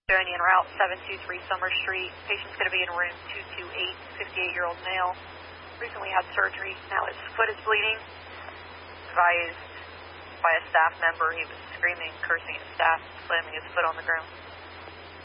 Union Route 723 Summer Street. Patient's going to be in room 228, 58-year-old male. Recently had surgery. Now his foot is bleeding. Advised by a staff member he was screaming, cursing at staff, slamming his foot on the ground.